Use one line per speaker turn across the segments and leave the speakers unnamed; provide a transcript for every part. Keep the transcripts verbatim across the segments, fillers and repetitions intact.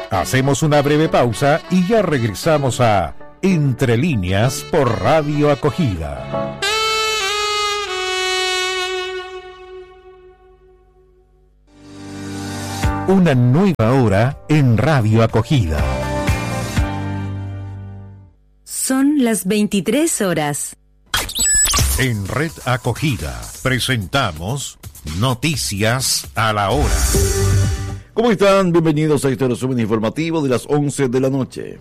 Hacemos una breve pausa y ya regresamos a Entre Líneas por Radio Acogida. Una nueva hora en Radio Acogida.
Son las veintitrés horas.
En Red Acogida presentamos Noticias a la Hora.
¿Cómo están? Bienvenidos a este resumen informativo de las once de la noche.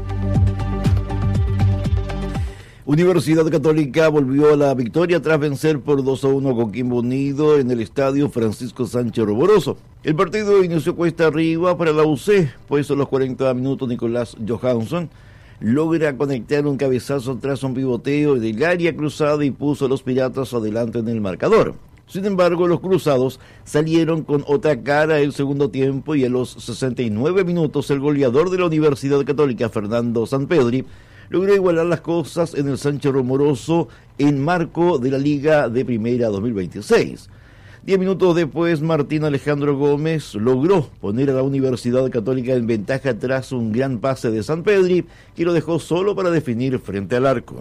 Universidad Católica volvió a la victoria tras vencer por dos a uno a Coquimbo Unido en el estadio Francisco Sánchez Roboroso. El partido inició cuesta arriba para la U C, pues a los cuarenta minutos Nicolás Johansson logra conectar un cabezazo tras un pivoteo del área cruzada y puso a los Piratas adelante en el marcador. Sin embargo, los cruzados salieron con otra cara el segundo tiempo y a los sesenta y nueve minutos el goleador de la Universidad Católica, Fernando Sanpedri, logró igualar las cosas en el Sánchez Romoroso en marco de la Liga de Primera dos mil veintiséis. Diez minutos después, Martín Alejandro Gómez logró poner a la Universidad Católica en ventaja tras un gran pase de Sanpedri, que lo dejó solo para definir frente al arco.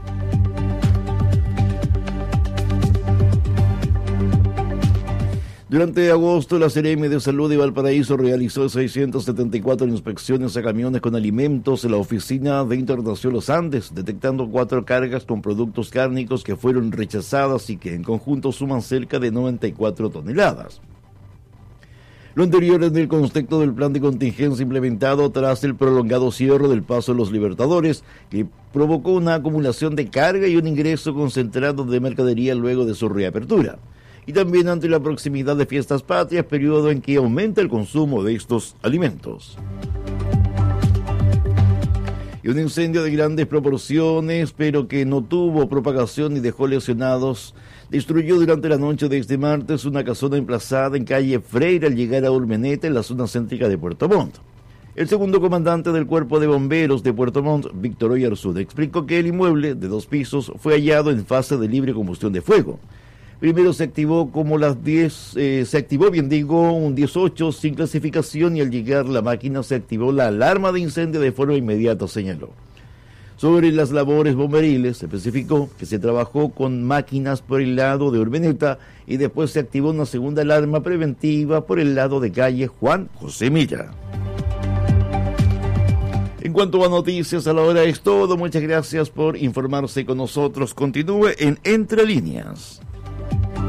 Durante agosto, la Seremi de Salud de Valparaíso realizó seiscientas setenta y cuatro inspecciones a camiones con alimentos en la oficina de Internación Los Andes, detectando cuatro cargas con productos cárnicos que fueron rechazadas y que en conjunto suman cerca de noventa y cuatro toneladas. Lo anterior es el contexto del plan de contingencia implementado tras el prolongado cierre del Paso de los Libertadores, que provocó una acumulación de carga y un ingreso concentrado de mercadería luego de su reapertura. Y también ante la proximidad de fiestas patrias, periodo en que aumenta el consumo de estos alimentos. Y un incendio de grandes proporciones, pero que no tuvo propagación y dejó lesionados, destruyó durante la noche de este martes una casona emplazada en calle Freire al llegar a Urmeneta, en la zona céntrica de Puerto Montt. El segundo comandante del Cuerpo de Bomberos de Puerto Montt, Víctor Oyarzún, explicó que el inmueble de dos pisos fue hallado en fase de libre combustión de fuego. Primero se activó como las diez, eh, se activó bien digo un dieciocho sin clasificación y al llegar la máquina se activó la alarma de incendio de forma inmediata, señaló. Sobre las labores bomberiles, se especificó que se trabajó con máquinas por el lado de Urmeneta y después se activó una segunda alarma preventiva por el lado de calle Juan José Milla. En cuanto a noticias a la hora es todo. Muchas gracias por informarse con nosotros. Continúe en Entre Líneas.